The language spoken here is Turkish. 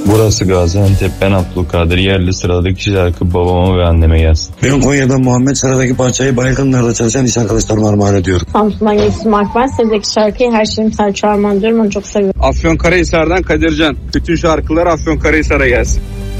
Burası Gaziantep, ben Abdülkadir Yerli. Sıradaki şarkı babama ve anneme gelsin. Ben Konya'dan Muhammed, sıradaki parçayı Baygınlar'da çalışan iş arkadaşlarıma armağan ediyorum. Samsun'dan Gülsüm Akbar, sizdeki şarkıyı her şeyim Selçuk'a armağan ediyorum, onu çok seviyorum. Afyonkarahisar'dan Kadircan. Bütün şarkılar Afyonkarahisar'a gelsin.